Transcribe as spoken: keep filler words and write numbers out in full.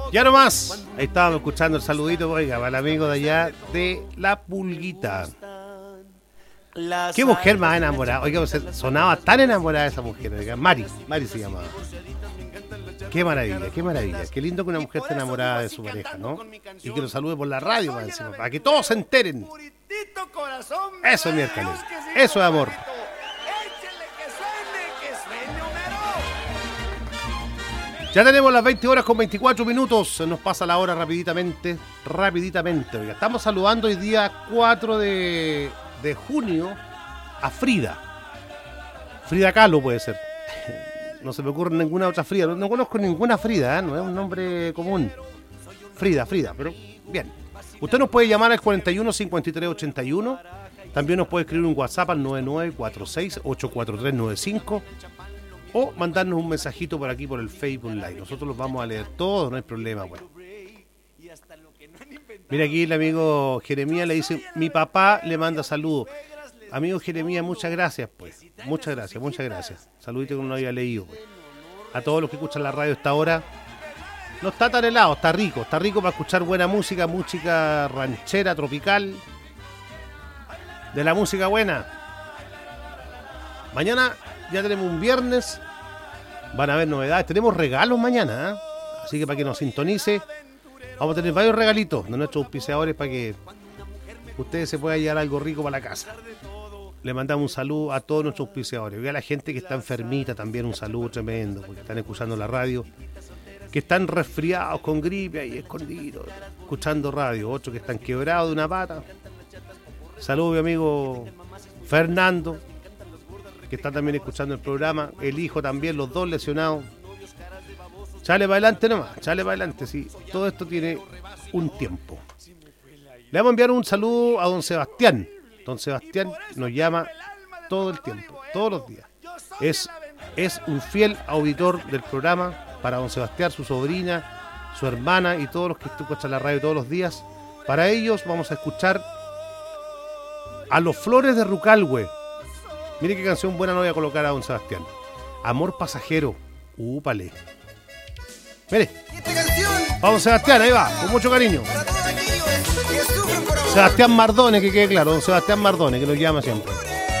Ya nomás, ahí estábamos escuchando el saludito, oiga, para el amigo de allá de La Pulguita. Qué mujer más enamorada, oiga, sonaba tan enamorada esa mujer, oiga, Mari, Mari se llamaba. Qué maravilla, qué maravilla, qué lindo que una mujer esté enamorada de su pareja, ¿no? Y que lo salude por la radio, más encima, para que todos se enteren. Eso es miércoles, eso es amor. Ya tenemos las veinte horas con veinticuatro minutos, se nos pasa la hora rapiditamente, rapiditamente. Oiga, estamos saludando hoy día cuatro de, de junio a Frida. Frida Kahlo puede ser. No se me ocurre ninguna otra Frida, no, no conozco ninguna Frida, ¿eh? No es un nombre común. Frida, Frida, pero bien. Usted nos puede llamar al cuarenta y uno, cincuenta y tres, ochenta y uno, también nos puede escribir un WhatsApp al nueve nueve cuatro seis, ocho cuatro tres nueve cinco. O mandarnos un mensajito por aquí por el Facebook Live. Nosotros los vamos a leer todos, no hay problema. Bueno. Mira aquí el amigo Jeremías le dice, mi papá le manda saludos. Amigo Jeremías, muchas gracias, pues. Muchas gracias, muchas gracias. Saludito que no lo había leído, pues. A todos los que escuchan la radio a esta hora. No está tan helado, está rico. Está rico para escuchar buena música, música ranchera, tropical. De la música buena. Mañana ya tenemos un viernes. Van a haber novedades. Tenemos regalos mañana, ¿eh? Así que para que nos sintonice, vamos a tener varios regalitos de nuestros auspiciadores para que ustedes se puedan llevar algo rico para la casa. Le mandamos un saludo a todos nuestros auspiciadores. Y a la gente que está enfermita también un saludo tremendo, porque están escuchando la radio. Que están resfriados con gripe ahí escondidos, escuchando radio. Otros que están quebrados de una pata. Saludo a mi amigo Fernando, que está también escuchando el programa, el hijo también, los dos lesionados. Chale para adelante nomás, chale para adelante, sí, todo esto tiene un tiempo. Le vamos a enviar un saludo a don Sebastián. Don Sebastián nos llama todo el tiempo, todos los días. Es, es un fiel auditor del programa. Para don Sebastián, su sobrina, su hermana y todos los que escuchan la radio todos los días. Para ellos vamos a escuchar a Los Flores de Rucalhue. Mire qué canción buena no voy a colocar a don Sebastián. Amor pasajero. Úpale. Mire. Vamos Sebastián, ahí va, con mucho cariño. Sebastián Mardones, que quede claro, don Sebastián Mardones, que nos llama siempre.